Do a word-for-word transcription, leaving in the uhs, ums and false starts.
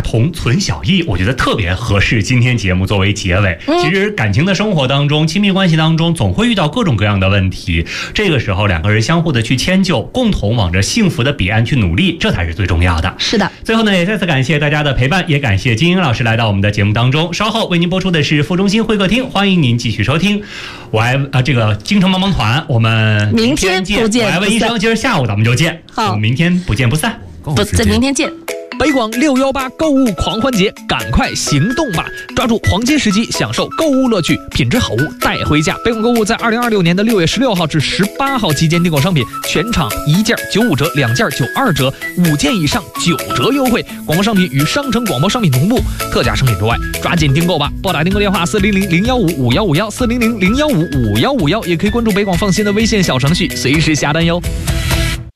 同存小异，我觉得特别合适今天节目作为结尾。 嗯、 其实感情的生活当中，亲密关系当中，总会遇到各种各样的问题，这个时候两个人相互的去迁就，共同往着幸福的彼岸去努力，这才是最重要的。 是的。 最后呢，也再次感谢大家的陪伴，也感谢金英老师来到我们的节目当中。稍后为您播出的是副中心会客厅，欢迎您继续收听。我爱啊，这个京城帮帮团，我们明天见。 不见不散。 我爱问医生，今儿下午咱们就见。 好， 我们明天不见不散。 不，在明天见。 北广六一八购物狂欢节，赶快行动吧！抓住黄金时机，享受购物乐趣，品质好物带回家。北广购物在二零二六年的六月十六号至十八号期间订购商品，全场一件九五折，两件九二折，五件以上九折优惠。广播商品与商城广播商品同步，特价商品之外，抓紧订购吧！拨打订购电话四零零零幺五五幺五幺四零零零幺五五幺五幺，也可以关注北广放心的微信小程序，随时下单哟。